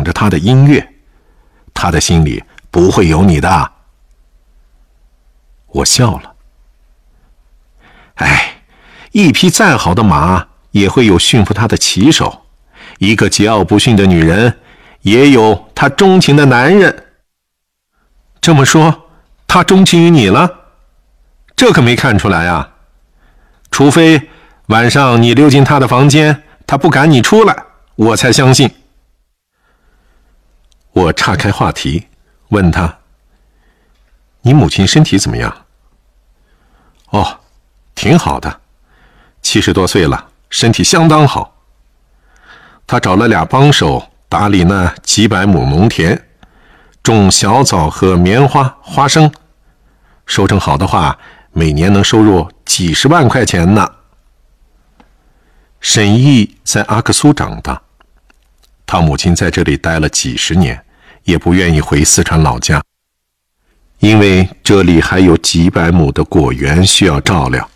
着他的音乐，他的心里不会有你的。我笑了。哎，一匹再好的马也会有驯服它的骑手，一个桀骜不驯的女人也有她钟情的男人。这么说，她钟情于你了？这可没看出来啊。除非晚上你溜进她的房间，她不赶你出来，我才相信。我岔开话题，问她：你母亲身体怎么样？哦，挺好的，70多岁了，身体相当好。他找了2帮手打理那几百亩农田，种小枣和棉花、花生，收成好的话，每年能收入几十万块钱呢。沈毅在阿克苏长大，他母亲在这里待了几十年，也不愿意回四川老家，因为这里还有几百亩的果园需要照料。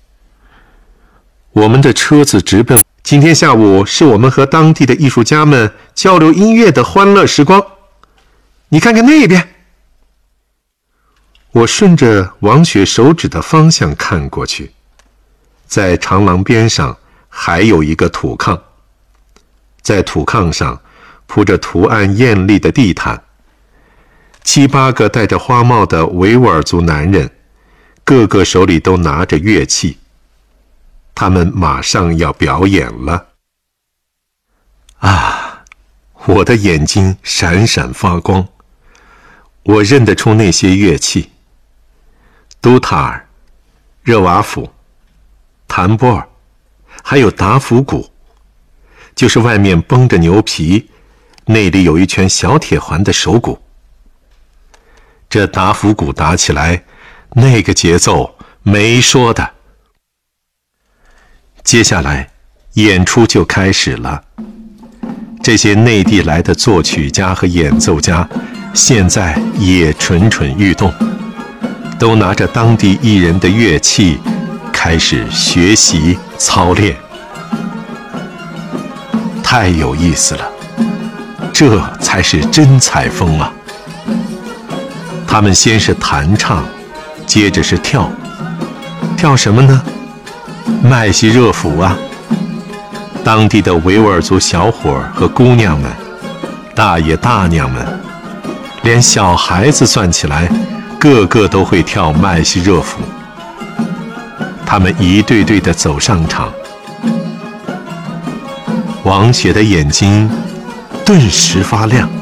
我们的车子直奔。今天下午是我们和当地的艺术家们交流音乐的欢乐时光。你看看那边。我顺着王雪手指的方向看过去，在长廊边上还有一个土炕，在土炕上铺着图案艳丽的地毯，7、8个戴着花帽的维吾尔族男人，个个手里都拿着乐器。他们马上要表演了。啊，我的眼睛闪闪发光，我认得出那些乐器：都塔尔、热瓦甫、弹拨尔，还有达芙鼓，就是外面绷着牛皮，内里有一圈小铁环的手鼓。这达芙鼓打起来，那个节奏没说的。接下来演出就开始了。这些内地来的作曲家和演奏家现在也蠢蠢欲动，都拿着当地艺人的乐器开始学习操练。太有意思了，这才是真采风啊。他们先是弹唱，接着是跳。跳什么呢？麦西热甫啊。当地的维吾尔族小伙儿和姑娘们，大爷大娘们，连小孩子算起来，个个都会跳麦西热甫。他们一对对地走上场，王雪的眼睛顿时发亮。